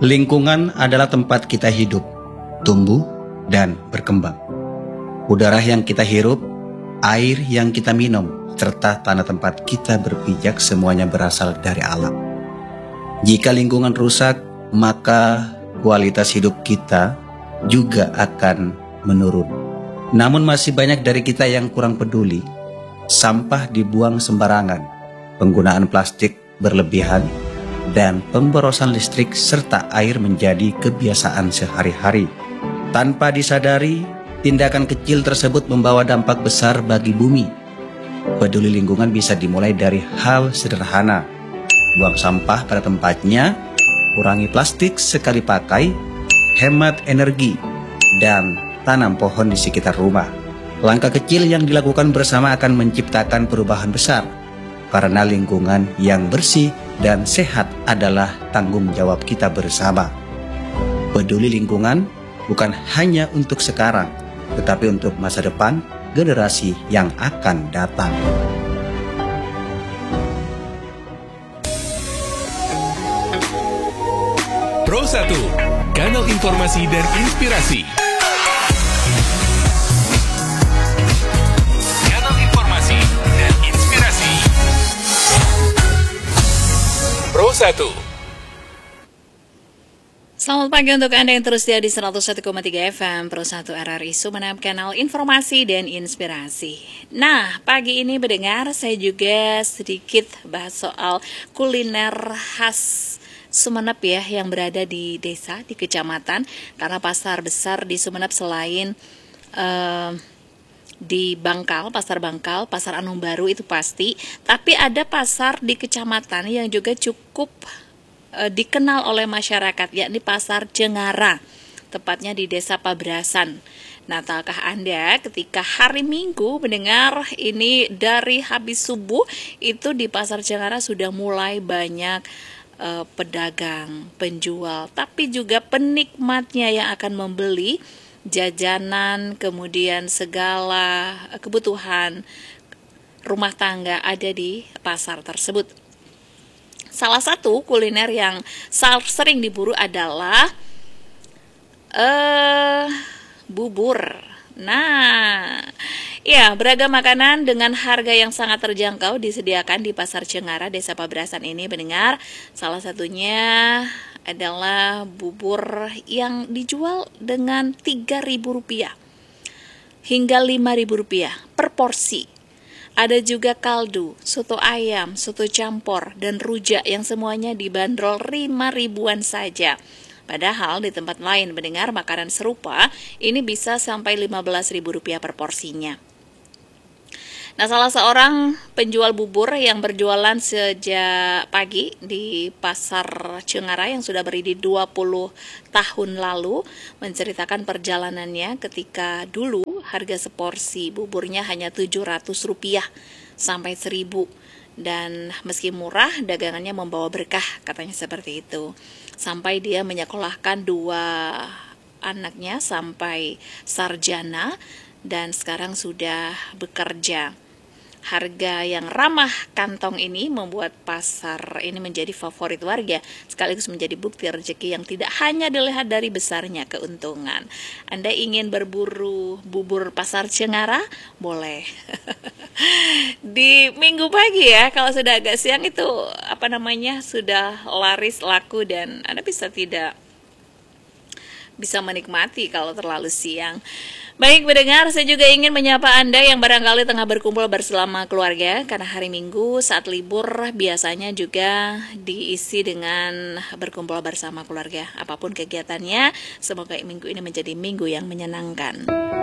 Lingkungan adalah tempat kita hidup, tumbuh, dan berkembang. Udara yang kita hirup, air yang kita minum, serta tanah tempat kita berpijak semuanya berasal dari alam. Jika lingkungan rusak, maka kualitas hidup kita juga akan menurun. Namun masih banyak dari kita yang kurang peduli. Sampah dibuang sembarangan, penggunaan plastik berlebihan, dan pemborosan listrik serta air menjadi kebiasaan sehari-hari. Tanpa disadari, tindakan kecil tersebut membawa dampak besar bagi bumi. Peduli lingkungan bisa dimulai dari hal sederhana. Buang sampah pada tempatnya, kurangi plastik sekali pakai, hemat energi, dan tanam pohon di sekitar rumah. Langkah kecil yang dilakukan bersama akan menciptakan perubahan besar. Karena lingkungan yang bersih dan sehat adalah tanggung jawab kita bersama. Peduli lingkungan bukan hanya untuk sekarang, tetapi untuk masa depan generasi yang akan datang. Pro 1, kanal informasi dan inspirasi. Kanal informasi dan inspirasi. Pro 1. Selamat pagi untuk Anda yang terus setia di 101,3 FM Pro 1 RRI Sumeneb, kanal informasi dan inspirasi. Nah, pagi ini mendengar saya juga sedikit bahas soal kuliner khas Sumeneb ya, yang berada di desa, di kecamatan. Karena pasar besar di Sumeneb selain di Bangkal, pasar Bangkal, pasar Anom Baru itu pasti, tapi ada pasar di kecamatan yang juga cukup dikenal oleh masyarakat, yakni pasar Cengara, tepatnya di desa Pabrasan. Nah, tahukah Anda ketika hari Minggu mendengar ini dari habis subuh itu di pasar Cengara sudah mulai banyak pedagang, penjual, tapi juga penikmatnya yang akan membeli jajanan, kemudian segala kebutuhan rumah tangga ada di pasar tersebut. Salah satu kuliner yang sering diburu adalah bubur. Nah, ya, beragam makanan dengan harga yang sangat terjangkau disediakan di Pasar Cengara, Desa Pabrasan ini mendengar. Salah satunya adalah bubur yang dijual dengan Rp3.000 hingga Rp5.000 per porsi. Ada juga kaldu, soto ayam, soto campur, dan rujak yang semuanya dibanderol Rp5.000-an saja. Padahal di tempat lain mendengar makanan serupa ini bisa sampai Rp15.000 per porsinya. Nah, salah seorang penjual bubur yang berjualan sejak pagi di Pasar Cengara yang sudah berdiri 20 tahun lalu menceritakan perjalanannya ketika dulu harga seporsi buburnya hanya Rp700 sampai Rp1.000. Dan meski murah, dagangannya membawa berkah, katanya seperti itu. Sampai dia menyekolahkan 2 anaknya sampai sarjana dan sekarang sudah bekerja. Harga yang ramah kantong ini membuat pasar ini menjadi favorit warga, sekaligus menjadi bukti rezeki yang tidak hanya dilihat dari besarnya keuntungan. Anda ingin berburu bubur Pasar Cengara? Boleh. Di minggu pagi ya, kalau sudah agak siang itu sudah laris laku dan Anda bisa menikmati kalau terlalu siang. Baik mendengar, saya juga ingin menyapa Anda yang barangkali tengah berkumpul bersama keluarga, karena hari Minggu saat libur biasanya juga diisi dengan berkumpul bersama keluarga. Apapun kegiatannya, semoga minggu ini menjadi minggu yang menyenangkan.